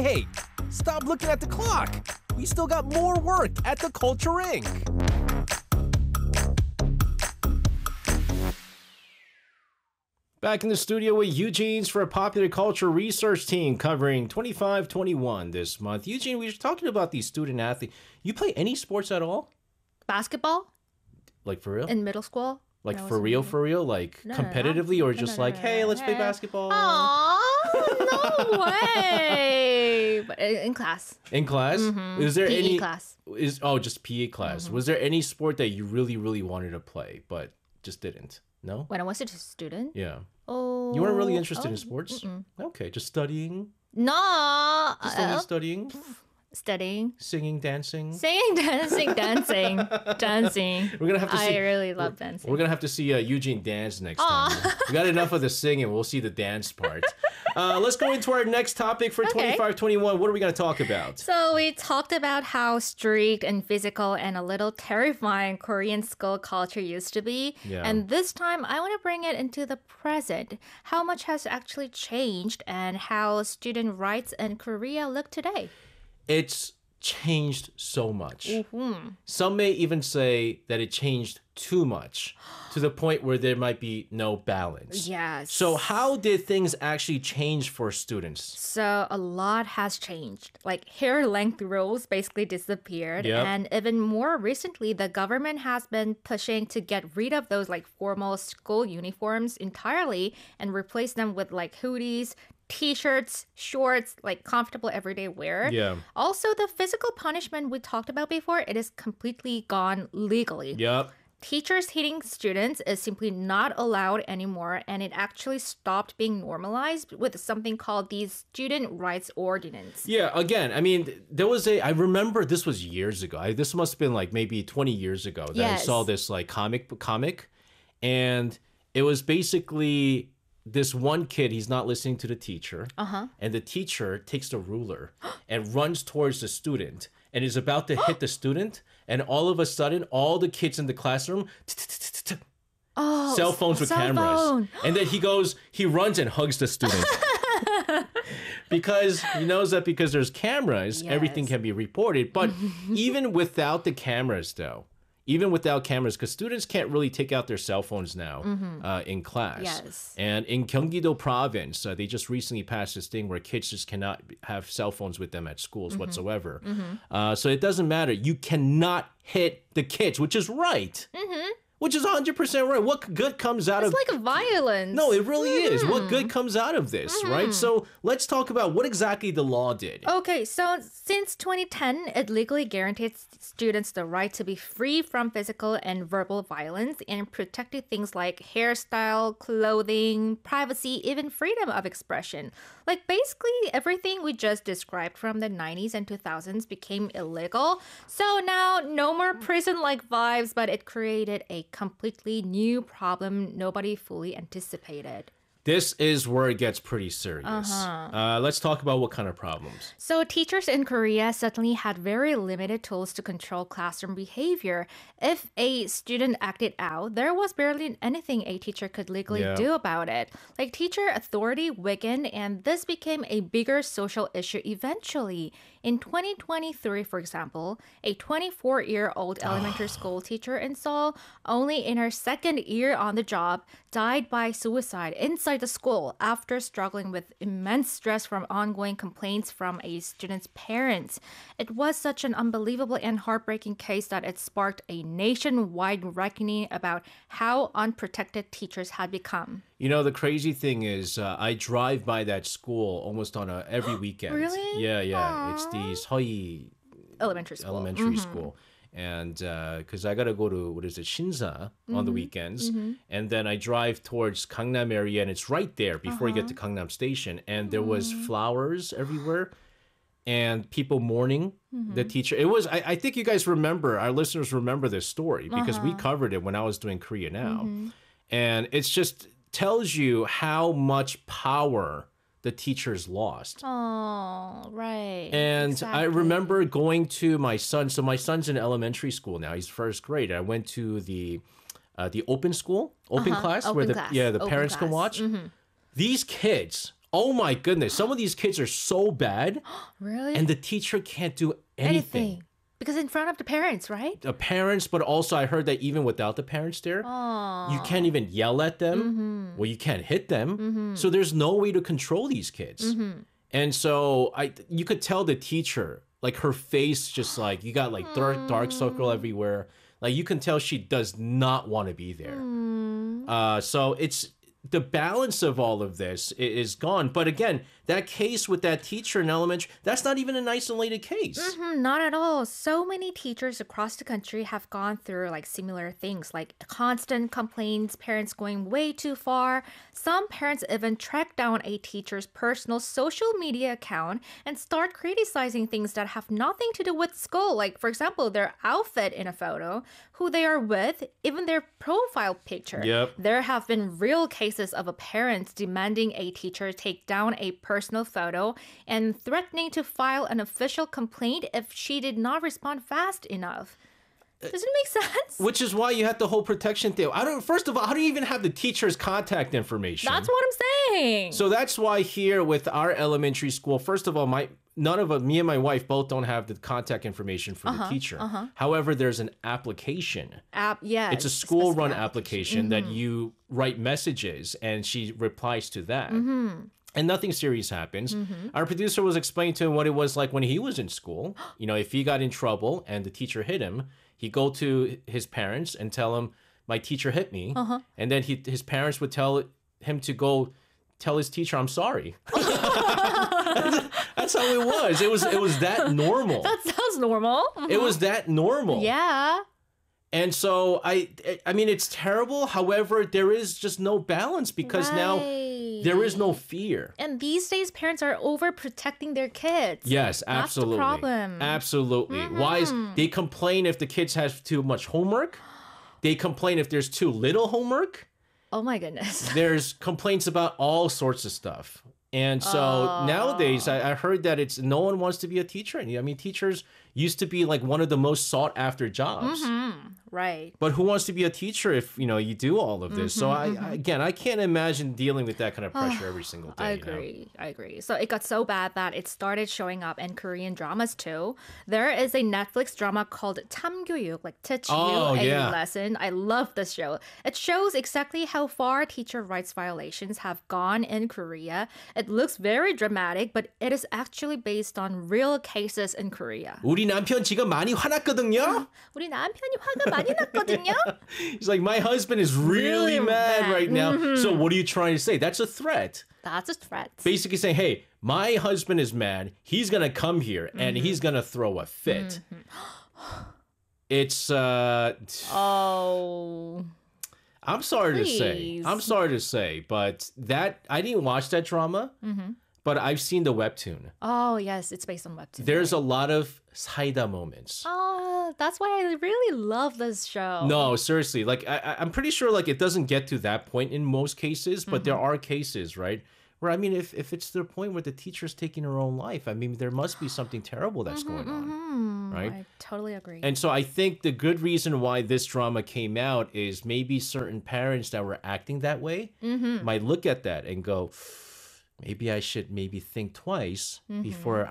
Hey, stop looking at the clock. We still got more work at the Culture Inc. Back in the studio with Eugene's for a popular culture research team covering 25-21 this month. Eugene, we were talking about these student athletes. You play any sports at all? Basketball Like for real? in middle school. Like when I for was real, in- for real? Like No, competitively or just like, hey, let's play hey. basketball? Oh, no way. But in class. In class? Is there PE any class. just PE class. Was there any sport that you really, really wanted to play but just didn't? No? When I was a student. Yeah. Oh. You weren't really interested in sports? Okay, just studying. No. Just only studying, Studying. singing, dancing. Singing, dancing. We're gonna have to see. I really love dancing. We're gonna have to see Eugene dance next time. We got enough of the singing. We'll see the dance part. Let's go into our next topic for 25-21. What are we gonna talk about? So we talked about how strict and physical and a little terrifying Korean school culture used to be. Yeah. And this time I want to bring it into the present. How much has actually changed and how student rights in Korea look today? It's changed so much. Some may even say that it changed too much to the point where there might be no balance. Yes. So how did things actually change for students? So a lot has changed. Like hair length rules basically disappeared. Yep. And even more recently, the government has been pushing to get rid of those like formal school uniforms entirely and replace them with like hoodies, t-shirts, shorts, like comfortable everyday wear. Yeah. Also, the physical punishment we talked about before, it is completely gone legally. Yep. Teachers hitting students is simply not allowed anymore, and it actually stopped being normalized with something called the Student Rights Ordinance. Yeah, again, I mean, I remember this was years ago. This must have been like maybe 20 years ago that I Yes. saw this like comic, and it was basically this one kid, he's not listening to the teacher, and the teacher takes the ruler and runs towards the student and is about to hit the student, and all of a sudden, all the kids in the classroom, Oh, cell phones with cell cameras. phone. And then he runs and hugs the student. Because he knows that because there's cameras, everything Yes. can be reported. But even without the cameras, though, because students can't really take out their cell phones now in class. Yes. And in Gyeonggi-do province, they just recently passed this thing where kids just cannot have cell phones with them at schools whatsoever. So it doesn't matter. You cannot hit the kids, which is right. Which is 100% right. What good comes out of... It's like violence. No, it really is. What good comes out of this, right? So let's talk about what exactly the law did. Okay, so since 2010, it legally guarantees students the right to be free from physical and verbal violence and protected things like hairstyle, clothing, privacy, even freedom of expression. Like basically everything we just described from the 90s and 2000s became illegal. So now no more prison-like vibes, but it created a completely new problem nobody fully anticipated. This is where it gets pretty serious. Let's talk about what kind of problems. So teachers in Korea suddenly had very limited tools to control classroom behavior. If a student acted out, there was barely anything a teacher could legally do about it. Like teacher authority weakened, and this became a bigger social issue eventually. In 2023, for example, a 24-year-old elementary school teacher in Seoul, only in her second year on the job, died by suicide inside the school after struggling with immense stress from ongoing complaints from a student's parents. It was such an unbelievable and heartbreaking case that it sparked a nationwide reckoning about how unprotected teachers had become. You know, the crazy thing is I drive by that school almost on every weekend. Really? Yeah. It's the Seoyi Elementary school. Elementary school. And because I got to go to, Shinsa on the weekends. And then I drive towards Gangnam area, and it's right there before you get to Gangnam Station. And there was flowers everywhere and people mourning the teacher. It was, I think you guys remember, our listeners remember this story because we covered it when I was doing Korea Now. And it's just tells you how much power the teachers lost. Oh, right. And I Exactly. remember going to my son. So my son's in elementary school now. He's first grade. I went to the open school, open class, where Open the class. the Open parents can class. watch. These kids Oh my goodness. Some of these kids are so bad Really? and the teacher can't do anything. Because in front of the parents, right? The parents, but also I heard that even without the parents there, you can't even yell at them. Well, you can't hit them. So there's no way to control these kids. And so you could tell the teacher, like her face just like, you got like dark circle everywhere. Like you can tell she does not want to be there. So it's the balance of all of this is gone. But again, that case with that teacher in elementary, that's not even an isolated case. Not at all. So many teachers across the country have gone through like similar things, like constant complaints, parents going way too far. Some parents even track down a teacher's personal social media account and start criticizing things that have nothing to do with school. Like, for example, their outfit in a photo, who they are with, even their profile picture. Yep. There have been real cases of a parent demanding a teacher take down a personal photo and threatening to file an official complaint if she did not respond fast enough. Does it make sense? Which is why you have the whole protection thing. First of all, how do you even have the teacher's contact information? That's what I'm saying. So that's why here with our elementary school, first of all, none of us, me and my wife both don't have the contact information for the teacher. However, there's an application. Yeah. It's a school run application that you write messages and she replies to that. And nothing serious happens. Our producer was explaining to him what it was like when he was in school. You know, if he got in trouble and the teacher hit him, he'd go to his parents and tell him, my teacher hit me. And then his parents would tell him to go tell his teacher, I'm sorry. That's how it was. It was that normal. That sounds normal. It was that normal. Yeah. And so I mean, it's terrible. However, there is just no balance because now there is no fear. And these days, parents are overprotecting their kids. Yes, absolutely. That's the problem. Absolutely. Why is they complain if the kids have too much homework? They complain if there's too little homework. Oh my goodness. There's complaints about all sorts of stuff. And so nowadays, I heard that no one wants to be a teacher. I mean, teachers used to be like one of the most sought after jobs. Right. But who wants to be a teacher if, you do all of this? So again, I can't imagine dealing with that kind of pressure every single day. I agree. So it got so bad that it started showing up in Korean dramas too. There is a Netflix drama called 참교육, like teach you a lesson. I love this show. It shows exactly how far teacher rights violations have gone in Korea. It looks very dramatic, but it is actually based on real cases in Korea. 우리 남편 지금 많이 화났거든요. 우리 남편이 화가 많이 났거든요. He's like, my husband is really mad right now. So what are you trying to say? That's a threat. That's a threat. Basically saying, hey, my husband is mad. He's going to come here and he's going to throw a fit. It's, I'm sorry to say, but I didn't watch that drama, but I've seen the webtoon. Oh, yes, it's based on webtoon. There's a lot of 사이다 moments. Oh, that's why I really love this show. No, seriously, like I'm pretty sure like it doesn't get to that point in most cases, but there are cases, right? Where I mean, if it's the point where the teacher's taking her own life, I mean, there must be something terrible that's going on, right? I totally agree. And so I think the good reason why this drama came out is maybe certain parents that were acting that way might look at that and go, maybe I should think twice before